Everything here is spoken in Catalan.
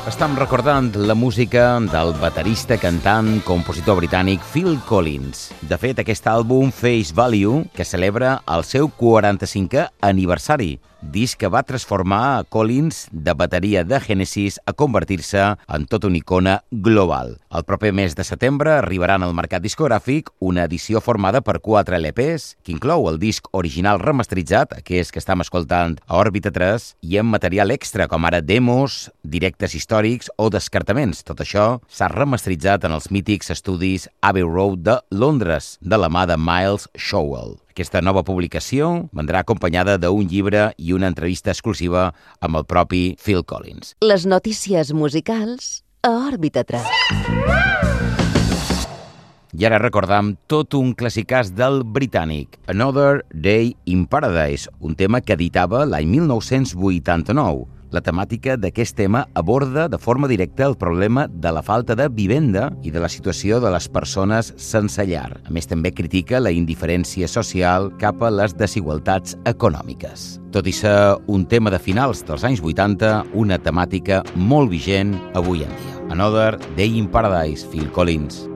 Estem recordant la música del baterista, cantant, compositor britànic Phil Collins. De fet, aquest àlbum Face Value, que celebra el seu 45è aniversari, disc que va transformar Collins de bateria de Genesis a convertir-se en tota una icona global. El proper mes de setembre arribaran al mercat discogràfic una edició formada per 4 LPs, que inclou el disc original remasteritzat, aquest que estem escoltant a Òrbita 3, i en material extra, com ara demos, directes històrics o descartaments. Tot això s'ha remasteritzat en els mítics estudis Abbey Road de Londres, de la mà de Miles Showell. Aquesta nova publicació vendrà acompanyada d'un llibre i una entrevista exclusiva amb el propi Phil Collins. Les notícies musicals a Òrbita 3. I ara recordam tot un classicàs del britànic, Another Day in Paradise, un tema que editava l'any 1989. La temàtica d'aquest tema aborda de forma directa el problema de la falta de vivenda i de la situació de les persones sense llar. A més, també critica la indiferència social cap a les desigualtats econòmiques. Tot i ser un tema de finals dels anys 80, una temàtica molt vigent avui en dia. Another Day in Paradise, Phil Collins.